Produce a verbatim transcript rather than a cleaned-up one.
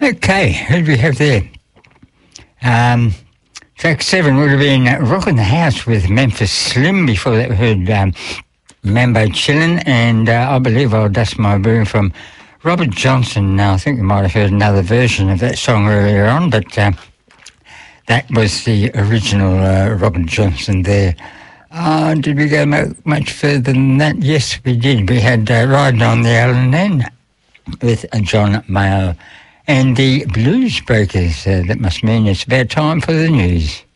Okay, who do we have there? Um, track seven would have been Rockin' the House with Memphis Slim. Before that we heard um, Mambo Chillin', and uh, I believe I'll Dust My Broom from Robert Johnson. Now, I think we might have heard another version of that song earlier on, but uh, that was the original uh, Robert Johnson there. Uh, did we go mo- much further than that? Yes, we did. We had uh, Riding on the Allen then with uh, John Mayall and the Blues Breakers. Uh, that must mean it's about time for the news.